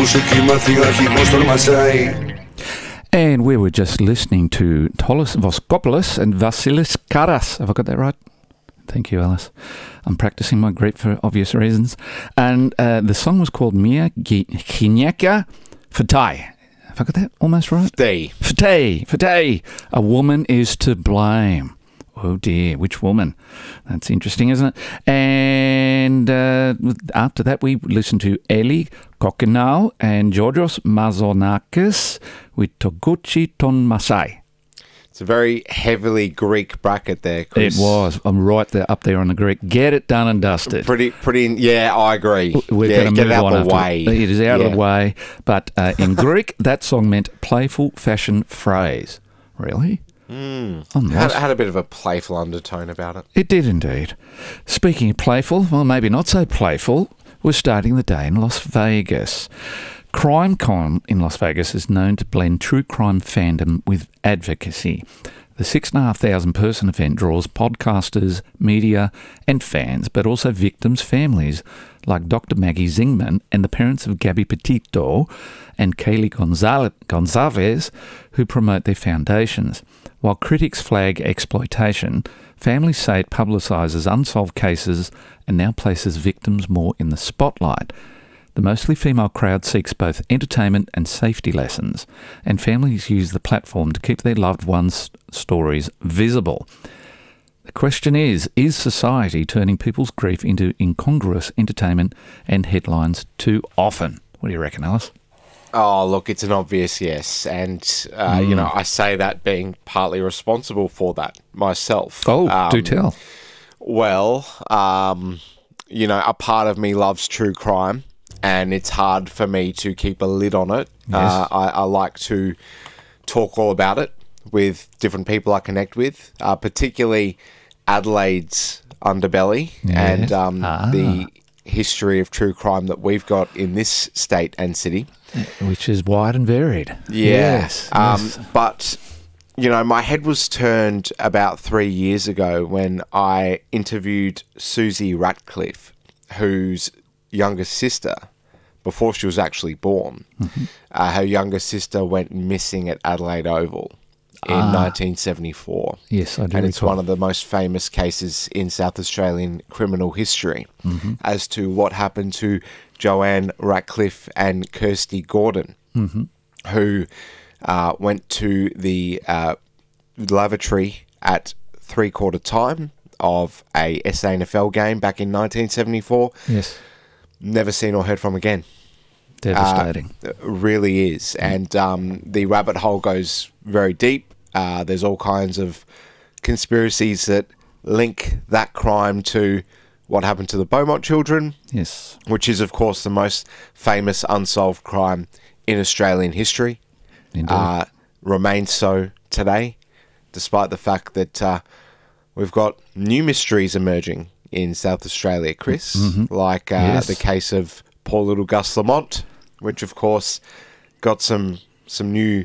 And we were just listening to Tolis Voskopoulos and Vasilis Karas. Have I got that right? Thank you, Alice. I'm practicing my Greek for obvious reasons. And the song was called Mia Giniaka Fatai. Have I got that almost right? Fatai. A woman is to blame. Oh dear, which woman? That's interesting, isn't it? And after that, we listened to Eli Kokinau and Georgios Mazonakis with Toguchi Ton Masai. It's a very heavily Greek bracket there, Chris. It was. I'm right there, up there on the Greek. Get it done and dusted. Pretty. Yeah, I agree. We're going to get move it out on of the way. It is out of the way. But in Greek, that song meant playful fashion phrase. Really? Had a bit of a playful undertone about it. It did indeed. Speaking of playful, well, maybe not so playful, we're starting the day in Las Vegas. CrimeCon in Las Vegas is known to blend true crime fandom with advocacy. The 6,500 person event draws podcasters, media and fans, but also victims' families like Dr. Maggie Zingman and the parents of Gabby Petito and Kaylee Gonzalez, who promote their foundations. While critics flag exploitation, families say it publicises unsolved cases and now places victims more in the spotlight. The mostly female crowd seeks both entertainment and safety lessons, and families use the platform to keep their loved ones' stories visible. The question is society turning people's grief into incongruous entertainment and headlines too often? What do you reckon, Alice? Oh, look, it's an obvious yes. And, I say that being partly responsible for that myself. Oh, do tell. Well, a part of me loves true crime, and it's hard for me to keep a lid on it. Yes. I like to talk all about it with different people I connect with, particularly Adelaide's underbelly and the history of true crime that we've got in this state and city. Which is wide and varied. Yeah. Yes. But, my head was turned about 3 years ago when I interviewed Susie Ratcliffe, whose younger sister, before she was actually born, her younger sister went missing at Adelaide Oval in 1974. Yes, I do. And it's one of the most famous cases in South Australian criminal history as to what happened to Joanne Ratcliffe and Kirsty Gordon, who went to the lavatory at 3/4 time of a SANFL game back in 1974. Yes. Never seen or heard from again. Devastating. Really is. And the rabbit hole goes very deep. There's all kinds of conspiracies that link that crime to what happened to the Beaumont children. Yes. Which is, of course, the most famous unsolved crime in Australian history. Indeed. Remains so today, despite the fact that we've got new mysteries emerging in South Australia, Chris, like the case of poor little Gus Lamont, which, of course, got some new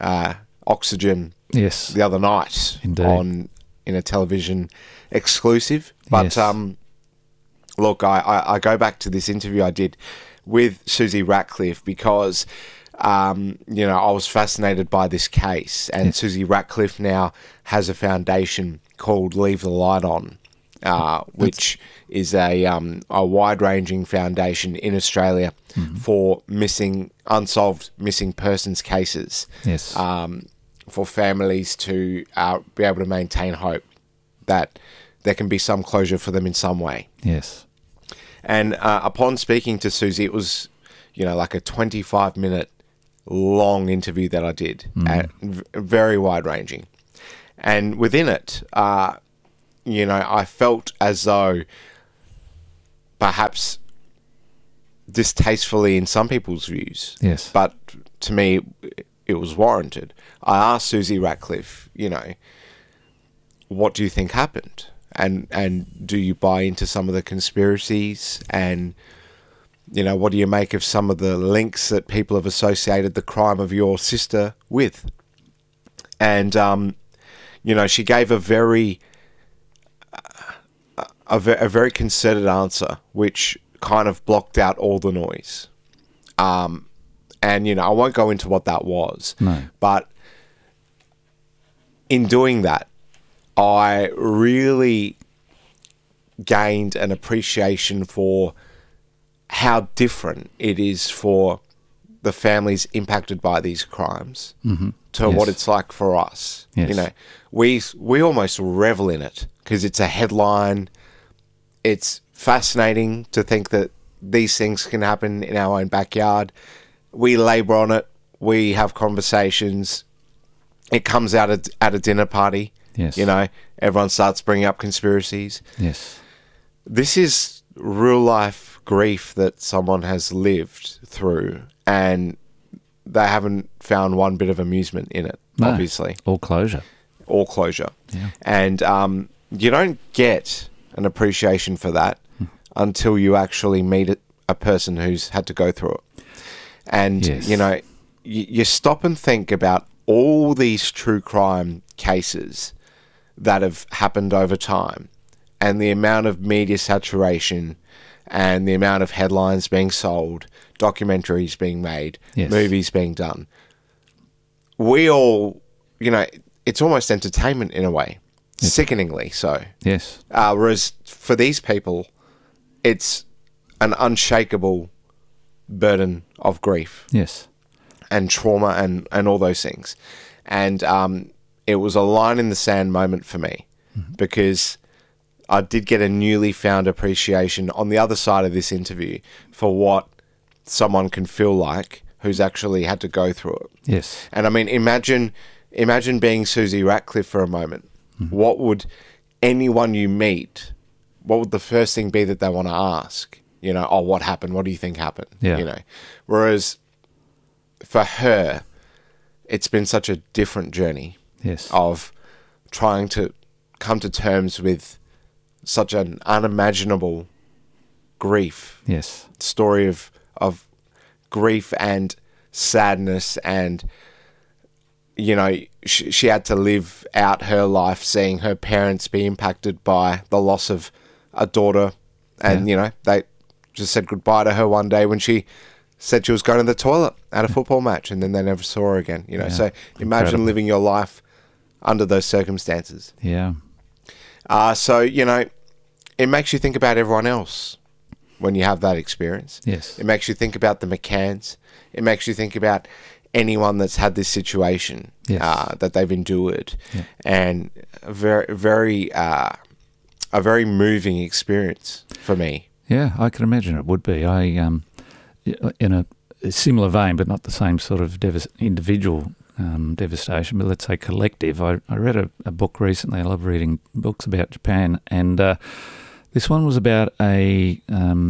oxygen the other night in a television exclusive. But look, I go back to this interview I did with Susie Ratcliffe because I was fascinated by this case, and Susie Ratcliffe now has a foundation called Leave the Light On, which is a wide-ranging foundation in Australia for unsolved missing persons cases. Yes. For families to be able to maintain hope that there can be some closure for them in some way. Yes. And upon speaking to Susie, it was, like a 25-minute long interview that I did, very wide-ranging. And within it, I felt as though perhaps distastefully in some people's views. Yes. But to me, it was warranted. I asked Susie Ratcliffe, what do you think happened? And do you buy into some of the conspiracies? And, what do you make of some of the links that people have associated the crime of your sister with? And, she gave a very concerted answer, which kind of blocked out all the noise. And, you know, I won't go into what that was. No. But in doing that, I really gained an appreciation for how different it is for the families impacted by these crimes to what it's like for us. Yes. You know, we almost revel in it because it's a headline. It's fascinating to think that these things can happen in our own backyard. We labour on it. We have conversations. It comes out at a dinner party. Yes. You know, everyone starts bringing up conspiracies. Yes. This is real life grief that someone has lived through, and they haven't found one bit of amusement in it, No. obviously. Or closure. Or closure. Yeah. And you don't get an appreciation for that until you actually meet a person who's had to go through it. And, Yes. you know, you stop and think about all these true crime cases that have happened over time and the amount of media saturation and the amount of headlines being sold, documentaries being made, Yes. movies being done. We all, you know, it's almost entertainment in a way, sickeningly so. Yes. Whereas for these people, it's an unshakable burden of grief Yes. and trauma and all those things. And it was a line in the sand moment for me because I did get a newly found appreciation on the other side of this interview for what someone can feel like who's actually had to go through it. Yes. And I mean, imagine being Susie Ratcliffe for a moment. What would anyone you meet, what would the first thing be that they want to ask? You know, oh, what happened? What do you think happened? Yeah. You know, whereas for her, it's been such a different journey Yes. of trying to come to terms with such an unimaginable grief Yes. story of grief and sadness, and you know, she had to live out her life seeing her parents be impacted by the loss of a daughter, and you know, they just said goodbye to her one day when she said she was going to the toilet at a football match, and then they never saw her again. You know, Yeah. so imagine Incredible. living your life under those circumstances. Yeah. So you know, it makes you think about everyone else when you have that experience. Yes. It makes you think about the McCanns. It makes you think about anyone that's had this situation Yes. that they've endured, Yeah. and a very moving experience for me. Yeah, I can imagine it would be. I, in a similar vein, but not the same sort of individual devastation, but let's say collective. I read a book recently. I love reading books about Japan, and this one was about a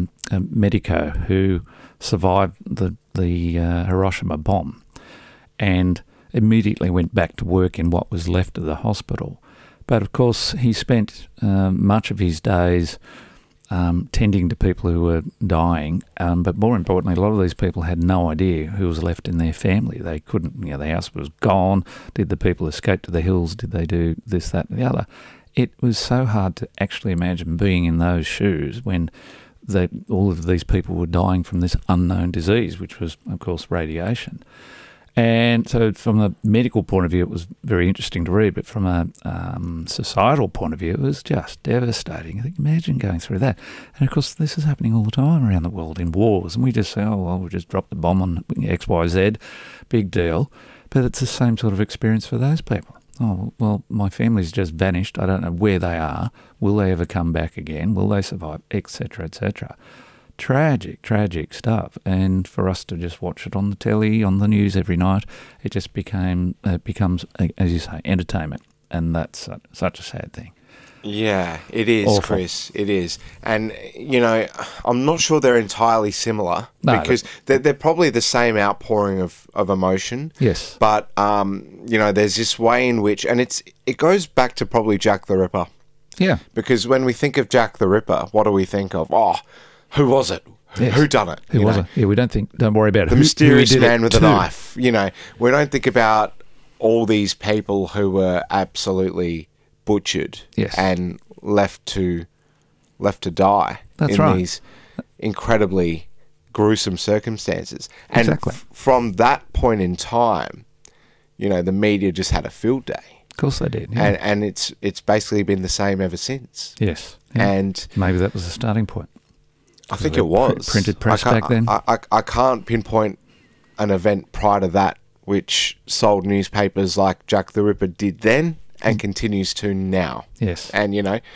medico who survived the Hiroshima bomb, and immediately went back to work in what was left of the hospital. But of course, he spent much of his days tending to people who were dying, but more importantly, a lot of these people had no idea who was left in their family. They couldn't, you know, the house was gone. Did the people escape to the hills? Did they do this, that, and the other? It was so hard to actually imagine being in those shoes when all of these people were dying from this unknown disease, which was, of course, radiation. And so from a medical point of view, it was very interesting to read, but from a societal point of view, it was just devastating. I think, imagine going through that. And of course, this is happening all the time around the world in wars, and we just say, oh, well, we'll just drop the bomb on XYZ, big deal. But it's the same sort of experience for those people. Oh, well, my family's just vanished. I don't know where they are. Will they ever come back again? Will they survive? Etc., etc. Tragic, tragic stuff. And for us to just watch it on the telly, on the news every night, it just becomes, as you say, entertainment. And that's such a sad thing. Yeah, it is, Awful. Chris. It is. And, you know, I'm not sure they're entirely similar because they're probably the same outpouring of emotion. Yes. But, you know, there's this way in which, and it goes back to probably Jack the Ripper. Yeah. Because when we think of Jack the Ripper, what do we think of? Oh, who was it? Yes. Who done it? Who was it? Yeah, we don't worry about it. The mysterious man with a to. knife. You know, we don't think about all these people who were absolutely butchered Yes. and left to die That's in right. these incredibly gruesome circumstances. And Exactly. From that point in time, the media just had a field day. Of course they did. Yeah. And it's basically been the same ever since. Yes. Yeah. And maybe that was the starting point. I think it was. Printed press back then. I can't pinpoint an event prior to that which sold newspapers like Jack the Ripper did then and continues to now. Yes. And,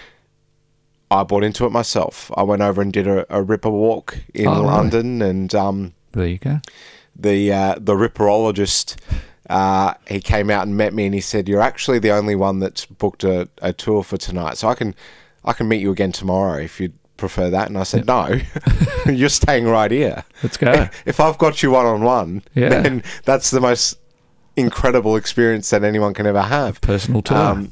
I bought into it myself. I went over and did a Ripper walk in London, and there you go. The Ripperologist, he came out and met me, and he said, "You're actually the only one that's booked a tour for tonight, so I can meet you again tomorrow if you'd prefer that." And I said, "No, you're staying right here. Let's go." If I've got you one-on-one, then that's the most incredible experience that anyone can ever have. Personal tour.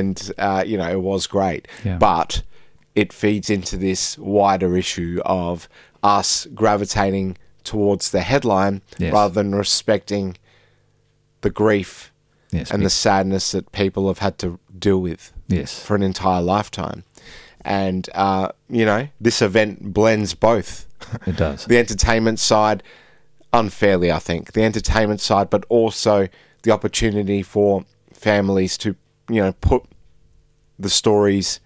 It was great. Yeah. But it feeds into this wider issue of us gravitating towards the headline rather than respecting the grief and the sadness that people have had to deal with for an entire lifetime. And, this event blends both. It does. The entertainment side, unfairly, I think. The entertainment side, but also the opportunity for families to, put the stories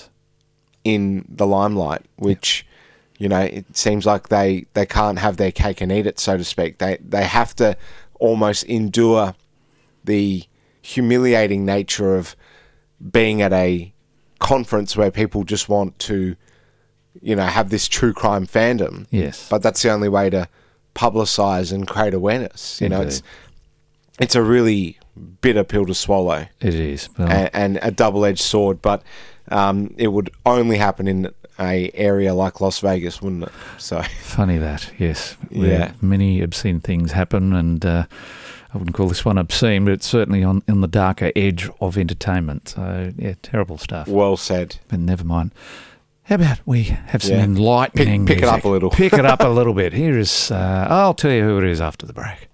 in the limelight, which, it seems like they can't have their cake and eat it, so to speak. They have to almost endure the humiliating nature of being at a conference where people just want to, have this true crime fandom. Yes. But that's the only way to publicise and create awareness. It's a really bitter pill to swallow. It is. And a double-edged sword, but it would only happen in a area like Las Vegas, wouldn't it? So funny that, yes. Where many obscene things happen, and I wouldn't call this one obscene, but it's certainly on the darker edge of entertainment. So, terrible stuff. Well said. But never mind. How about we have some enlightening pick music? It up a little. Pick it up a little bit. Here is, I'll tell you who it is after the break.